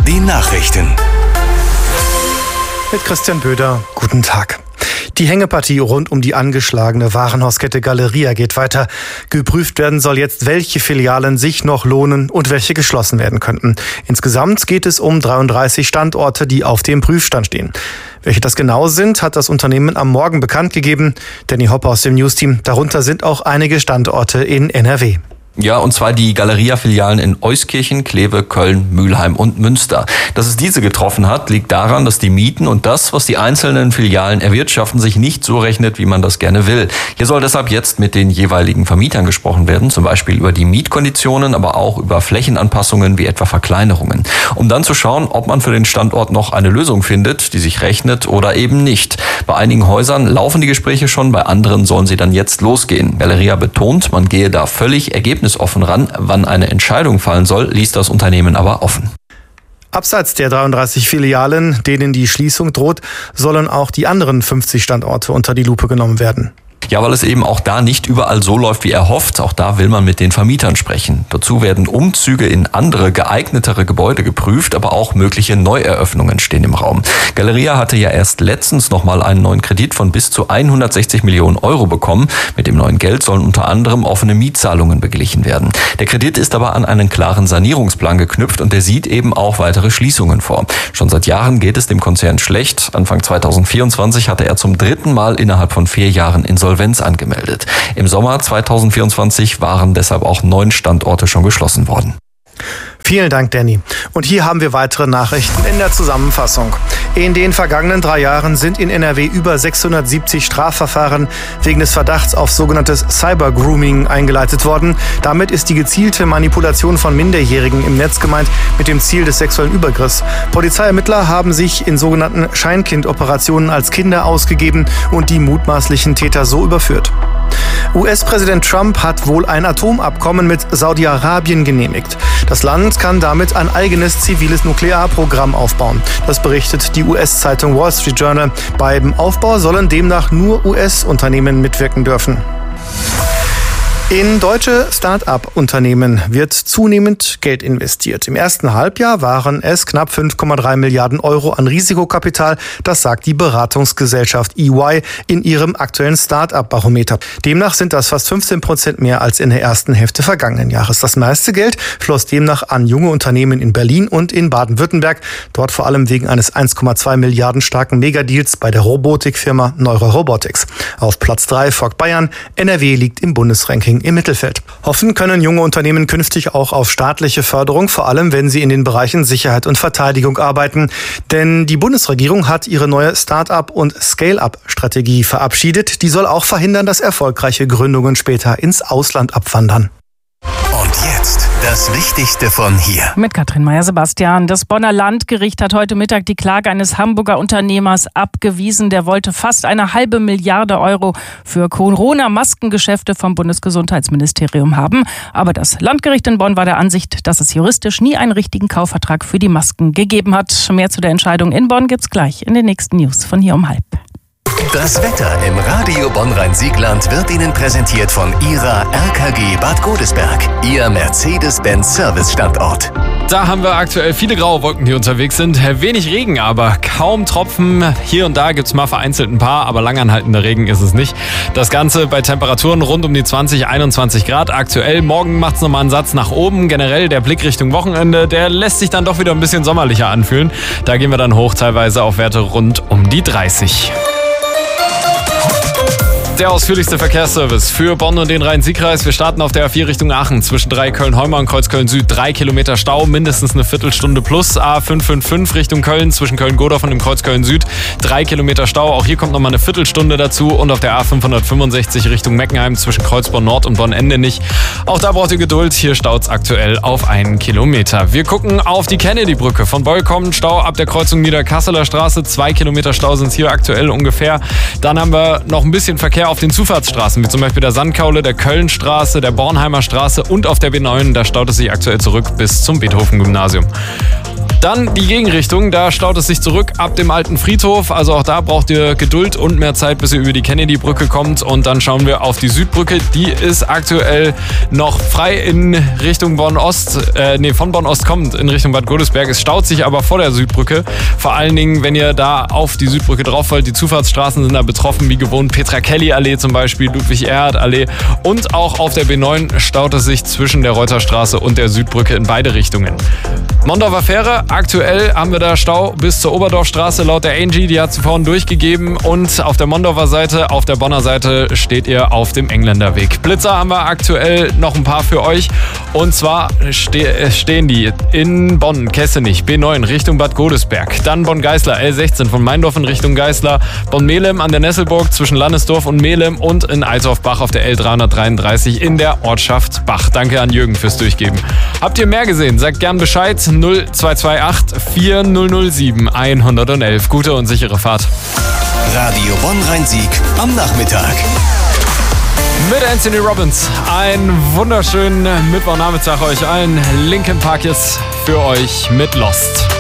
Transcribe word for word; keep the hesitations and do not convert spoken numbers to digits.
die Nachrichten. Mit Christian Böder, guten Tag. Die Hängepartie rund um die angeschlagene Warenhauskette Galeria geht weiter. Geprüft werden soll jetzt, welche Filialen sich noch lohnen und welche geschlossen werden könnten. Insgesamt geht es um dreiunddreißig Standorte, die auf dem Prüfstand stehen. Welche das genau sind, hat das Unternehmen am Morgen bekannt gegeben. Danny Hopper aus dem Newsteam. Darunter sind auch einige Standorte in N R W. Ja, und zwar die Galeria-Filialen in Euskirchen, Kleve, Köln, Mülheim und Münster. Dass es diese getroffen hat, liegt daran, dass die Mieten und das, was die einzelnen Filialen erwirtschaften, sich nicht so rechnet, wie man das gerne will. Hier soll deshalb jetzt mit den jeweiligen Vermietern gesprochen werden, zum Beispiel über die Mietkonditionen, aber auch über Flächenanpassungen wie etwa Verkleinerungen, um dann zu schauen, ob man für den Standort noch eine Lösung findet, die sich rechnet oder eben nicht. Bei einigen Häusern laufen die Gespräche schon, bei anderen sollen sie dann jetzt losgehen. Galeria betont, man gehe da völlig ergebnisoffen ran. Wann eine Entscheidung fallen soll, ließ das Unternehmen aber offen. Abseits der dreiunddreißig Filialen, denen die Schließung droht, sollen auch die anderen fünfzig Standorte unter die Lupe genommen werden. Ja, weil es eben auch da nicht überall so läuft, wie erhofft. Auch da will man mit den Vermietern sprechen. Dazu werden Umzüge in andere, geeignetere Gebäude geprüft, aber auch mögliche Neueröffnungen stehen im Raum. Galeria hatte ja erst letztens nochmal einen neuen Kredit von bis zu hundertsechzig Millionen Euro bekommen. Mit dem neuen Geld sollen unter anderem offene Mietzahlungen beglichen werden. Der Kredit ist aber an einen klaren Sanierungsplan geknüpft und der sieht eben auch weitere Schließungen vor. Schon seit Jahren geht es dem Konzern schlecht. Anfang zweitausendvierundzwanzig hatte er zum dritten Mal innerhalb von vier Jahren Insolvenz angemeldet. Im Sommer zweitausendvierundzwanzig waren deshalb auch neun Standorte schon geschlossen worden. Vielen Dank, Danny. Und hier haben wir weitere Nachrichten in der Zusammenfassung. In den vergangenen drei Jahren sind in N R W über sechshundertsiebzig Strafverfahren wegen des Verdachts auf sogenanntes Cyber-Grooming eingeleitet worden. Damit ist die gezielte Manipulation von Minderjährigen im Netz gemeint, mit dem Ziel des sexuellen Übergriffs. Polizeiermittler haben sich in sogenannten Scheinkind-Operationen als Kinder ausgegeben und die mutmaßlichen Täter so überführt. U S-Präsident Trump hat wohl ein Atomabkommen mit Saudi-Arabien genehmigt. Das Land kann damit ein eigenes ziviles Nuklearprogramm aufbauen. Das berichtet die U S-Zeitung Wall Street Journal. Beim Aufbau sollen demnach nur U S-Unternehmen mitwirken dürfen. In deutsche Start-up-Unternehmen wird zunehmend Geld investiert. Im ersten Halbjahr waren es knapp fünf Komma drei Milliarden Euro an Risikokapital. Das sagt die Beratungsgesellschaft E Y in ihrem aktuellen Start-up-Barometer. Demnach sind das fast fünfzehn Prozent mehr als in der ersten Hälfte vergangenen Jahres. Das meiste Geld floss demnach an junge Unternehmen in Berlin und in Baden-Württemberg. Dort vor allem wegen eines eins Komma zwei Milliarden starken Megadeals bei der Robotikfirma Neurorobotics. Auf Platz drei folgt Bayern. N R W liegt im Bundesranking im Mittelfeld. Hoffen können junge Unternehmen künftig auch auf staatliche Förderung, vor allem wenn sie in den Bereichen Sicherheit und Verteidigung arbeiten. Denn die Bundesregierung hat ihre neue Start-up- und Scale-up-Strategie verabschiedet. Die soll auch verhindern, dass erfolgreiche Gründungen später ins Ausland abwandern. Und jetzt das Wichtigste von hier. Mit Katrin Meyer-Sebastian. Das Bonner Landgericht hat heute Mittag die Klage eines Hamburger Unternehmers abgewiesen. Der wollte fast eine halbe Milliarde Euro für Corona-Maskengeschäfte vom Bundesgesundheitsministerium haben. Aber das Landgericht in Bonn war der Ansicht, dass es juristisch nie einen richtigen Kaufvertrag für die Masken gegeben hat. Mehr zu der Entscheidung in Bonn gibt's gleich in den nächsten News von hier um halb. Das Wetter im Radio Bonn-Rhein-Siegland wird Ihnen präsentiert von Ihrer R K G Bad Godesberg, Ihr Mercedes-Benz-Service-Standort. Da haben wir aktuell viele graue Wolken, die unterwegs sind. Wenig Regen, aber kaum Tropfen. Hier und da gibt's mal vereinzelt ein paar, aber langanhaltender Regen ist es nicht. Das Ganze bei Temperaturen rund um die zwanzig, einundzwanzig Grad. Aktuell, morgen macht's nochmal einen Satz nach oben. Generell der Blick Richtung Wochenende, der lässt sich dann doch wieder ein bisschen sommerlicher anfühlen. Da gehen wir dann hoch, teilweise auf Werte rund um die dreißig. Der ausführlichste Verkehrsservice für Bonn und den Rhein-Sieg-Kreis. Wir starten auf der A vier Richtung Aachen. Zwischen drei Köln-Heumar und Kreuzköln-Süd drei Kilometer Stau, mindestens eine Viertelstunde plus. A fünf fünf fünf Richtung Köln, zwischen Köln-Godorf und dem Kreuzköln-Süd drei Kilometer Stau. Auch hier kommt nochmal eine Viertelstunde dazu. Und auf der A fünfhundertfünfundsechzig Richtung Meckenheim zwischen Kreuzborn Nord und Bonn-Ende nicht. Auch da braucht ihr Geduld. Hier staut's aktuell auf einen Kilometer. Wir gucken auf die Kennedy-Brücke. Von Beul kommt Stau ab der Kreuzung Niederkasseler Straße. Zwei Kilometer Stau sind es hier aktuell ungefähr. Dann haben wir noch ein bisschen Verkehr auf den Zufahrtsstraßen, wie zum Beispiel der Sandkaule, der Kölnstraße, der Bornheimer Straße und auf der B neun. Da staut es sich aktuell zurück bis zum Beethoven-Gymnasium. Dann die Gegenrichtung, da staut es sich zurück ab dem alten Friedhof. Also auch da braucht ihr Geduld und mehr Zeit, bis ihr über die Kennedy-Brücke kommt. Und dann schauen wir auf die Südbrücke. Die ist aktuell noch frei in Richtung Bonn-Ost. Äh, nee, von Bonn-Ost kommt in Richtung Bad Godesberg. Es staut sich aber vor der Südbrücke. Vor allen Dingen, wenn ihr da auf die Südbrücke drauf wollt. Die Zufahrtsstraßen sind da betroffen, wie gewohnt. Petra-Kelly-Allee zum Beispiel, Ludwig-Erhard-Allee. Und auch auf der B neun staut es sich zwischen der Reuterstraße und der Südbrücke in beide Richtungen. Mondorfer Fähre, aktuell haben wir da Stau bis zur Oberdorfstraße laut der Angie, die hat sie vorhin durchgegeben. Und auf der Mondorfer Seite, auf der Bonner Seite steht ihr auf dem Engländerweg. Blitzer haben wir aktuell noch ein paar für euch. Und zwar ste- stehen die in Bonn, Kessenich, B neun Richtung Bad Godesberg. Dann Bonn-Geißler, L sechzehn von Meindorf in Richtung Geißler. Bonn-Melem an der Nesselburg zwischen Landesdorf und Melem und in Eitorf-Bach auf der L dreihundertdreiunddreißig in der Ortschaft Bach. Danke an Jürgen fürs Durchgeben. Habt ihr mehr gesehen? Sagt gern Bescheid. null zwei zwei acht vier null null sieben eins eins eins. Gute und sichere Fahrt. Radio Bonn-Rhein-Sieg am Nachmittag. Mit Anthony Robbins. Einen wunderschönen Mittwochnachmittag euch allen. Linkin Park jetzt für euch mit Lost.